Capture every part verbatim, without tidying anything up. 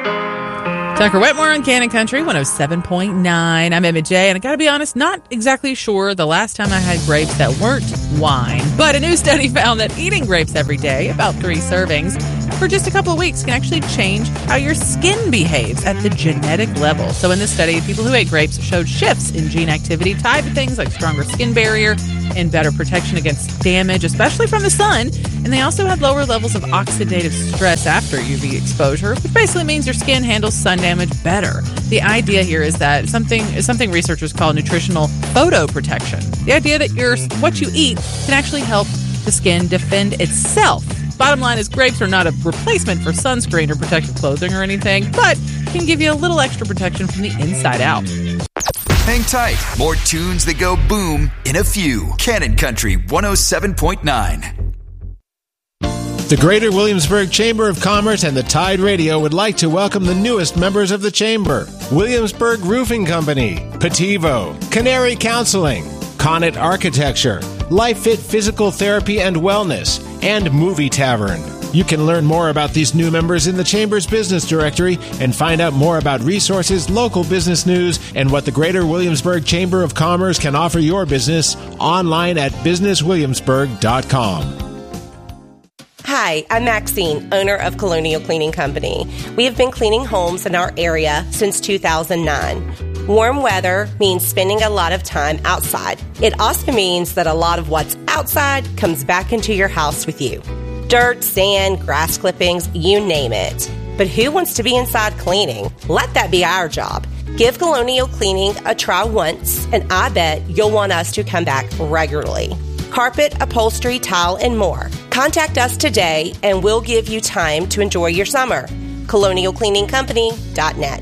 Tucker Wetmore on Cannon Country one oh seven point nine. I'm Emma J, and I gotta be honest, not exactly sure the last time I had grapes that weren't wine. But a new study found that eating grapes every day, about three servings, for just a couple of weeks can actually change how your skin behaves at the genetic level. So in this study, people who ate grapes showed shifts in gene activity tied to things like stronger skin barrier and better protection against damage, especially from the sun. And they also had lower levels of oxidative stress after U V exposure, which basically means your skin handles sun damage better. The idea here is that something something researchers call nutritional photoprotection. The idea that your what you eat can actually help the skin defend itself. Bottom line is grapes are not a replacement for sunscreen or protective clothing or anything, but can give you a little extra protection from the inside out. Hang tight. More tunes that go boom in a few. Cannon Country one oh seven point nine. The Greater Williamsburg Chamber of Commerce and the Tide Radio would like to welcome the newest members of the Chamber. Williamsburg Roofing Company, Petivo, Canary Counseling, Connet Architecture, Life Fit Physical Therapy and Wellness, and Movie Tavern. You can learn more about these new members in the Chamber's business directory and find out more about resources, local business news, and what the Greater Williamsburg Chamber of Commerce can offer your business online at business williamsburg dot com. Hi, I'm Maxine, owner of Colonial Cleaning Company. We have been cleaning homes in our area since two thousand nine. Warm weather means spending a lot of time outside. It also means that a lot of what's outside comes back into your house with you. Dirt, sand, grass clippings, you name it. But who wants to be inside cleaning? Let that be our job. Give Colonial Cleaning a try once, and I bet you'll want us to come back regularly. Carpet, upholstery, tile, and more. Contact us today, and we'll give you time to enjoy your summer. colonial cleaning company dot net.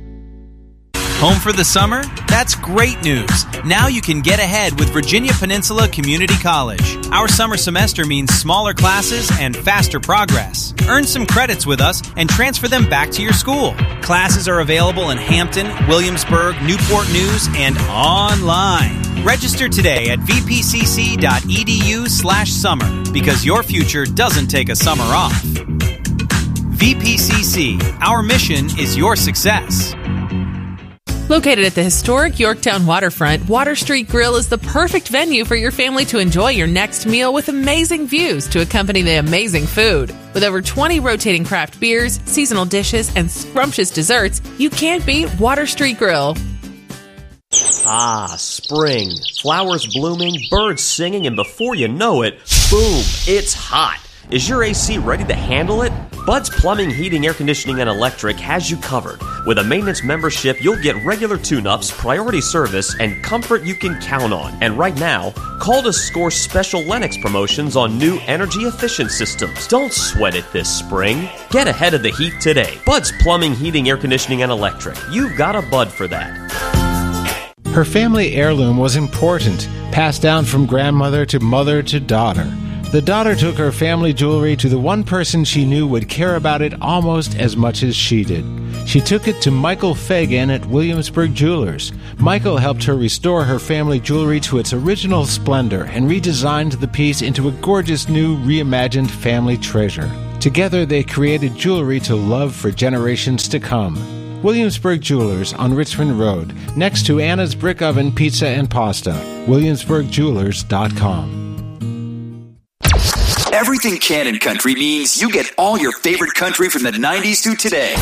Home for the summer? That's great news. Now you can get ahead with Virginia Peninsula Community College. Our summer semester means smaller classes and faster progress. Earn some credits with us and transfer them back to your school. Classes are available in Hampton, Williamsburg, Newport News, and online. Register today at v p c c dot e d u slash summer because your future doesn't take a summer off. V P C C, our mission is your success. Located at the historic Yorktown waterfront, Water Street Grill is the perfect venue for your family to enjoy your next meal with amazing views to accompany the amazing food. With over twenty rotating craft beers, seasonal dishes, and scrumptious desserts, you can't beat Water Street Grill. Ah, spring. Flowers blooming, birds singing, and before you know it, boom, it's hot. Is your A C ready to handle it? Bud's Plumbing, Heating, Air Conditioning, and Electric has you covered. With a maintenance membership, you'll get regular tune-ups, priority service, and comfort you can count on. And right now, call to score special Lennox promotions on new energy-efficient systems. Don't sweat it this spring. Get ahead of the heat today. Bud's Plumbing, Heating, Air Conditioning, and Electric. You've got a Bud for that. Her family heirloom was important, passed down from grandmother to mother to daughter. The daughter took her family jewelry to the one person she knew would care about it almost as much as she did. She took it to Michael Fagan at Williamsburg Jewelers. Michael helped her restore her family jewelry to its original splendor and redesigned the piece into a gorgeous new reimagined family treasure. Together they created jewelry to love for generations to come. Williamsburg Jewelers on Richmond Road, next to Anna's Brick Oven Pizza and Pasta. williamsburg jewelers dot com. Everything Cannon Country means you get all your favorite country from the nineties to today.